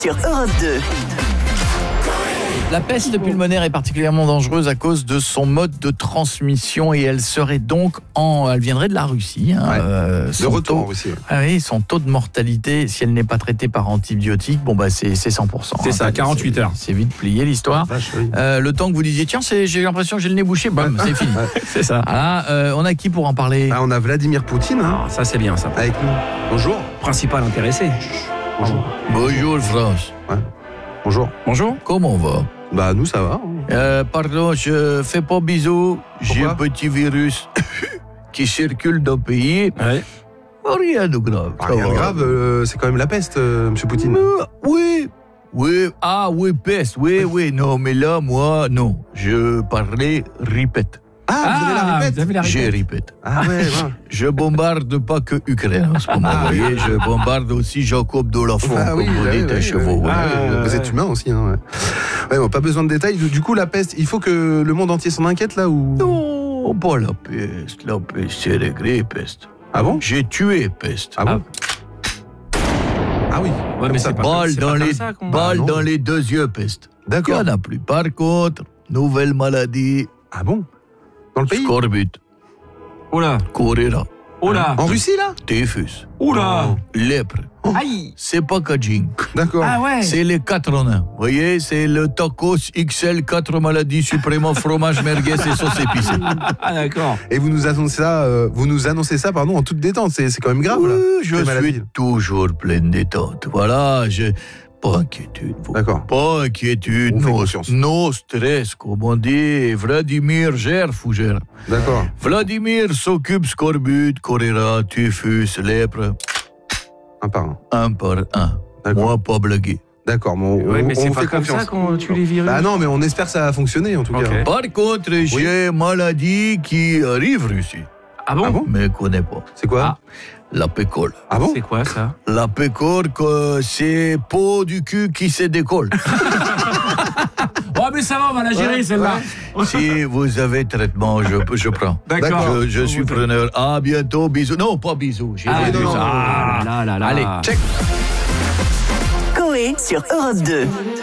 sur Europe 2. La peste pulmonaire est particulièrement dangereuse à cause de son mode de transmission et elle serait donc elle viendrait de la Russie. De retour en Russie. Ah oui, son taux de mortalité, si elle n'est pas traitée par antibiotiques, c'est 100%. C'est ça, 48 heures. C'est vite plié l'histoire. Vache, oui. Le temps que vous disiez, tiens, j'ai l'impression que j'ai le nez bouché, bam, c'est fini. C'est ça. Voilà, on a qui pour en parler? On a Vladimir Poutine Ça, c'est bien, ça. avec nous. Bonjour. Principal intéressé. Bonjour. Bonjour France. Bonjour. Bonjour. Comment on va? Bah nous ça va. Pardon, je fais pas bisous. J'ai un petit virus qui circule dans le pays. Ouais. Rien de grave. Rien de grave, c'est quand même la peste, monsieur Poutine. Oui. Oui, peste. Oui. Non, mais là, moi, non. Je parlais répète. Vous avez la répète. Vous avez la J'ai répète. répète. Ah ouais. Je bombarde pas que Ukraine en ce moment. Vous voyez, je bombarde aussi Jacob de la Font, comme vous dites, un chevaux. Vous êtes humain aussi. Pas besoin de détails. Du coup, la peste, il faut que le monde entier s'en inquiète là ou... Non, pas la peste. La peste, c'est réglé, peste. Ah bon? J'ai tué peste. Ah bon? Ah oui. Ouais, mais c'est pas Balle c'est dans pas les comme ça qu'on- balles non. dans les deux yeux, peste. Il D'accord. n'y en a plus. Par contre, nouvelle maladie, Ah bon? Dans le pays? scorbut, Oula. choléra, Oula. En Russie là? typhus, Oula. lèpre. Aïe. C'est pas packaging. D'accord. Ah ouais. C'est les 4 en 1. Vous voyez, c'est le tacos XL 4 maladies suprêmement fromage merguez et sauce épicée. Ah d'accord. Et vous nous annoncez ça, en toute détente. C'est quand même grave là. Je Quelle suis maladie. toujours pleine détente. Voilà, pas inquiétude. vous. D'accord. Pas inquiétude. On fait confiance. No stress, comme on dit. Vladimir gère, fougère. D'accord. Vladimir s'occupe scorbut, choléra, typhus, lèpre, Un par un. un par un. D'accord. Moi, pas blagué. D'accord. Bon, Ouais, mais on c'est vous pas fait comme confiance. ça qu'on tue les virus. Bah non, mais on espère que ça va fonctionner en tout Ok. cas. Par contre, j'ai maladie qui arrive Russie. Ah bon? Ah bon? Mais connais pas. C'est quoi? La pécole. Ah bon? C'est quoi ça? La pécore, c'est peau du cul qui se décolle. Oh mais ça va, on va la gérer celle-là. Si vous avez traitement, je prends. D'accord. Je suis preneur. À bientôt, bisous. Non, pas bisous. J'ai Ah, dit non, ça. non. Ah là là là. Allez, check. Coé sur Europe 2.